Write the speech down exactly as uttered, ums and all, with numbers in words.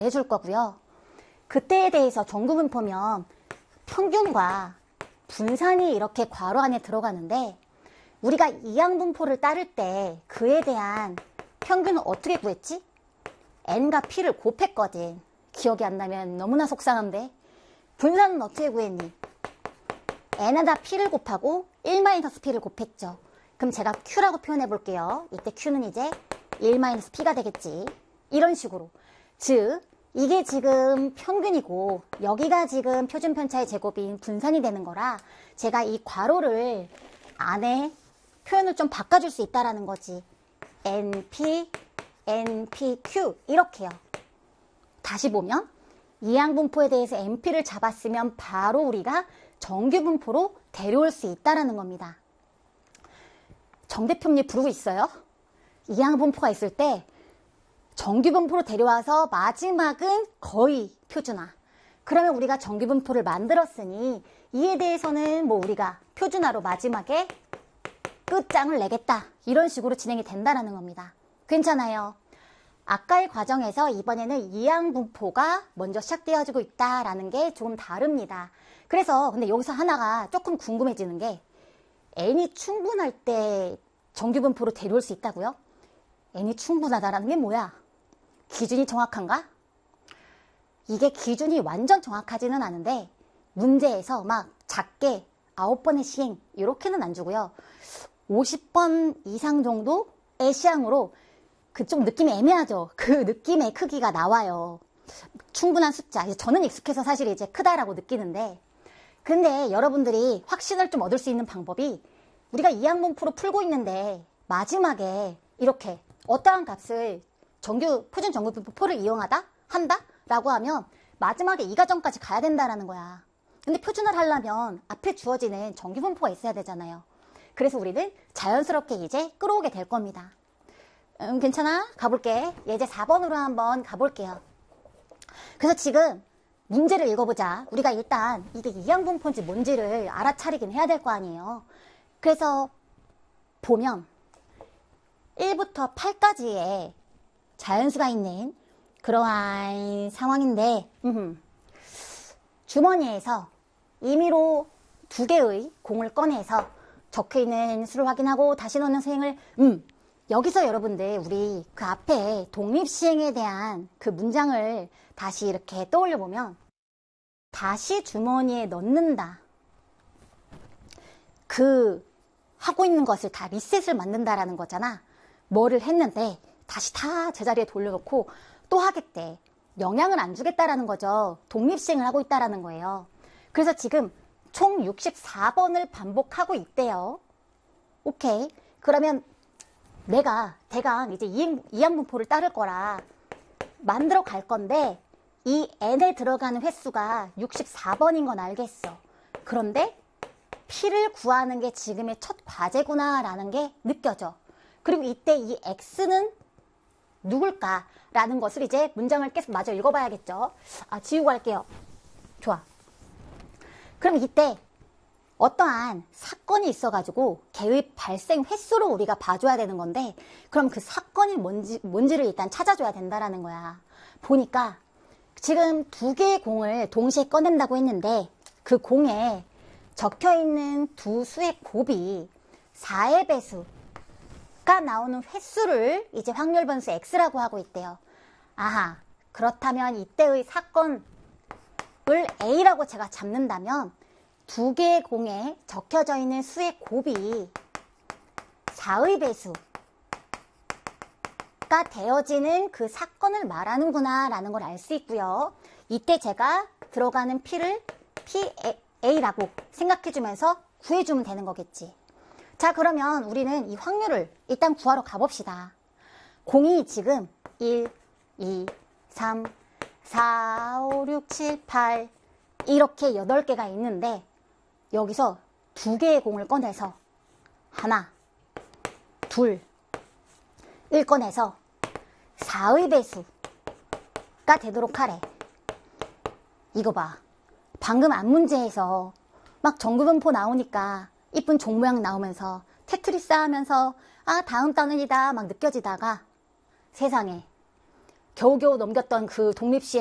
해줄 거고요. 그때에 대해서 정규분포면 평균과 분산이 이렇게 괄호 안에 들어가는데 우리가 이항분포를 따를 때 그에 대한 평균은 어떻게 구했지? n과 p를 곱했거든. 기억이 안 나면 너무나 속상한데. 분산은 어떻게 구했니? n에다 p를 곱하고 일 마이너스 p를 곱했죠. 그럼 제가 q라고 표현해 볼게요. 이때 q는 이제 일 마이너스 p가 되겠지. 이런 식으로. 즉 이게 지금 평균이고 여기가 지금 표준 편차의 제곱인 분산이 되는 거라 제가 이 괄호를 안에 표현을 좀 바꿔줄 수 있다라는 거지. np, npq 이렇게요. 다시 보면 이항분포에 대해서 np를 잡았으면 바로 우리가 정규분포로 데려올 수 있다라는 겁니다. 정대표님 부르고 있어요? 이항분포가 있을 때 정규분포로 데려와서 마지막은 거의 표준화. 그러면 우리가 정규분포를 만들었으니 이에 대해서는 뭐 우리가 표준화로 마지막에 끝장을 내겠다. 이런 식으로 진행이 된다는 겁니다. 괜찮아요. 아까의 과정에서 이번에는 이항분포가 먼저 시작되어지고 있다라는 게 조금 다릅니다. 그래서 근데 여기서 하나가 조금 궁금해지는 게 n이 충분할 때 정규분포로 데려올 수 있다고요? n이 충분하다라는 게 뭐야? 기준이 정확한가? 이게 기준이 완전 정확하지는 않은데 문제에서 막 작게 아홉 번의 시행 이렇게는 안 주고요. 오십 번 이상 정도의 시향으로 그쪽 느낌이 애매하죠. 그 느낌의 크기가 나와요. 충분한 숫자. 저는 익숙해서 사실 이제 크다라고 느끼는데 근데 여러분들이 확신을 좀 얻을 수 있는 방법이 우리가 이항분포로 풀고 있는데 마지막에 이렇게 어떠한 값을 정규, 표준 정규분포를 이용하다? 한다? 라고 하면 마지막에 이 가정까지 가야 된다라는 거야. 근데 표준을 하려면 앞에 주어지는 정규분포가 있어야 되잖아요. 그래서 우리는 자연스럽게 이제 끌어오게 될 겁니다. 음, 괜찮아? 가볼게. 예제 사 번으로 한번 가볼게요. 그래서 지금 문제를 읽어보자. 우리가 일단 이게 이항분포인지 뭔지를 알아차리긴 해야 될 거 아니에요. 그래서 보면 일부터 팔까지의 자연수가 있는 그러한 상황인데 음흠. 주머니에서 임의로 두 개의 공을 꺼내서 적혀있는 수를 확인하고 다시 넣는 수행을 음 여기서 여러분들 우리 그 앞에 독립시행에 대한 그 문장을 다시 이렇게 떠올려 보면 다시 주머니에 넣는다. 그 하고 있는 것을 다 리셋을 만든다라는 거잖아. 뭐를 했는데 다시 다 제자리에 돌려놓고 또 하겠대. 영향을 안 주겠다라는 거죠. 독립시행을 하고 있다라는 거예요. 그래서 지금 총 육십사 번을 반복하고 있대요. 오케이. 그러면 내가 대강 이제 이항분포를 따를 거라 만들어 갈 건데 이 n에 들어가는 횟수가 육십사 번인 건 알겠어. 그런데 p를 구하는 게 지금의 첫 과제구나 라는 게 느껴져. 그리고 이때 이 x는 누굴까? 라는 것을 이제 문장을 계속 마저 읽어봐야겠죠. 아, 지우고 할게요. 좋아. 그럼 이때 어떠한 사건이 있어가지고 걔의 발생 횟수로 우리가 봐줘야 되는 건데 그럼 그 사건이 뭔지, 뭔지를 일단 찾아줘야 된다라는 거야. 보니까 지금 두 개의 공을 동시에 꺼낸다고 했는데 그 공에 적혀있는 두 수의 곱이 사의 배수가 나오는 횟수를 이제 확률 변수 x라고 하고 있대요. 아하, 그렇다면 이때의 사건을 a라고 제가 잡는다면 두 개의 공에 적혀져 있는 수의 곱이 사의 배수가 되어지는 그 사건을 말하는구나 라는 걸 알 수 있고요. 이때 제가 들어가는 p를 pA라고 생각해주면서 구해주면 되는 거겠지. 자, 그러면 우리는 이 확률을 일단 구하러 가봅시다. 공이 지금 일, 이, 삼, 사, 오, 육, 칠, 팔 이렇게 여덟 개가 있는데 여기서 두 개의 공을 꺼내서 하나, 둘, 일 꺼내서 사의 배수가 되도록 하래. 이거 봐. 방금 앞 문제에서 막 정규분포 나오니까 이쁜 종 모양 나오면서 테트리스 하면서 아 다음 단원이다 막 느껴지다가 세상에 겨우겨우 넘겼던 그 독립시에